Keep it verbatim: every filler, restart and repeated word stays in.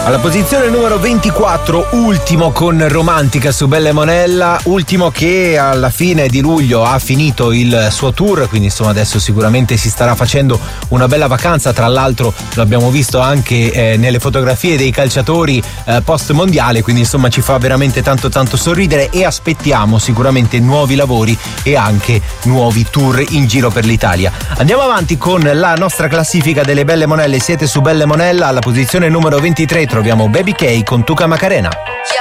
Alla posizione numero ventiquattro, ultimo con Romantica su Belle Monella, ultimo che alla fine di luglio ha finito il suo tour, quindi insomma adesso sicuramente si starà facendo una bella vacanza. Tra l'altro lo abbiamo visto anche eh, nelle fotografie dei calciatori eh, post mondiale, quindi insomma ci fa veramente tanto tanto sorridere e aspettiamo sicuramente nuovi lavori e anche nuovi tour in giro per l'Italia. Andiamo avanti con la nostra classifica delle Belle Monelle. Siete su Belle Monella, alla posizione numero ventitré troviamo Baby K con Tuca Macarena.